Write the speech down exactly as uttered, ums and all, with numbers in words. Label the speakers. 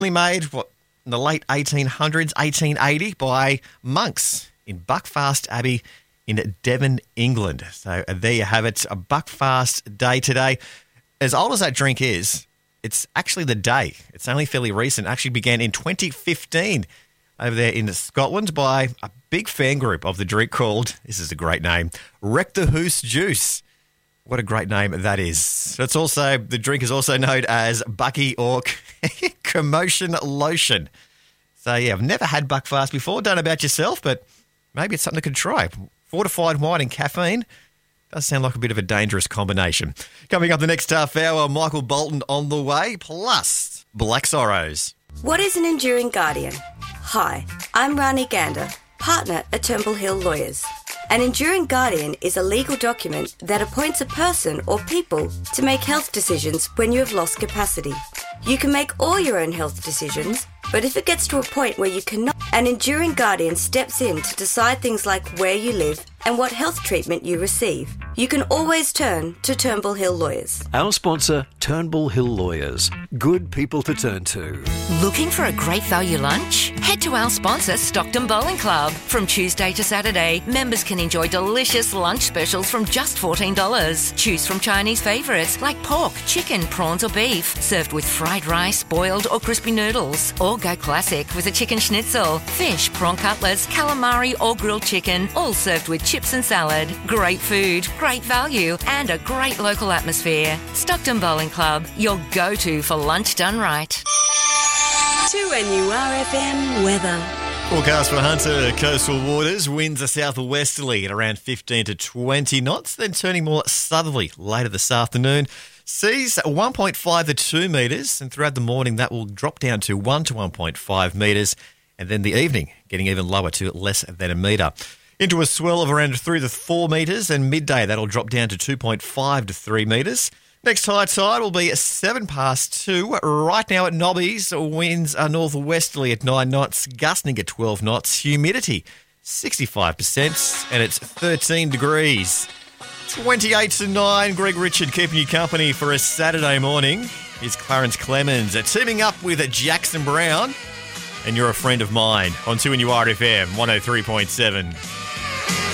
Speaker 1: made what in the late eighteen hundreds, eighteen eighty, by monks in Buckfast Abbey in Devon, England. So uh, there you have it, a Buckfast day today. As old as that drink is, it's actually the day. It's only fairly recent. It actually began in twenty fifteen over there in Scotland by a big fan group of the drink called, this is a great name, Wreck the Hoose Juice. What a great name that is. It's also, the drink is also known as Bucky or Commotion Lotion. So, yeah, I've never had Buckfast before. Don't know about yourself, but maybe it's something I could try. Fortified wine and caffeine does sound like a bit of a dangerous combination. Coming up the next half hour, Michael Bolton on the way, plus Black Sorrows.
Speaker 2: What is an enduring guardian? Hi, I'm Rani Gander, partner at Turnbull Hill Lawyers. An enduring guardian is a legal document that appoints a person or people to make health decisions when you have lost capacity. You can make all your own health decisions, but if it gets to a point where you cannot, an enduring guardian steps in to decide things like where you live and what health treatment you receive. You can always turn to Turnbull Hill Lawyers.
Speaker 3: Our sponsor, Turnbull Hill Lawyers. Good people to turn to.
Speaker 4: Looking for a great value lunch? Head to our sponsor, Stockton Bowling Club. From Tuesday to Saturday, members can enjoy delicious lunch specials from just fourteen dollars. Choose from Chinese favourites like pork, chicken, prawns or beef, served with fried rice, boiled or crispy noodles. Or go classic with a chicken schnitzel, fish, prawn cutlets, calamari or grilled chicken, all served with chips and salad. Great food, great value and a great local atmosphere. Stockton Bowling Club, your go-to for lunch done right.
Speaker 2: To N U R F M weather.
Speaker 1: Forecast for Hunter coastal waters. Winds are southwesterly at around fifteen to twenty knots, then turning more southerly later this afternoon. Seas one point five to two metres, and throughout the morning that will drop down to one to one point five metres, and then the evening getting even lower to less than a metre. Into a swell of around three to four metres, and midday that'll drop down to two point five to three metres. Next high tide will be seven past two. Right now at Nobbies, winds are northwesterly at nine knots, gusting at twelve knots, humidity sixty-five percent, and it's thirteen degrees. twenty-eight to nine, Greg Richard keeping you company for a Saturday morning. Here's Clarence Clemens uh, teaming up with uh, Jackson Brown, and You're a Friend of Mine on two N U R F M one oh three point seven.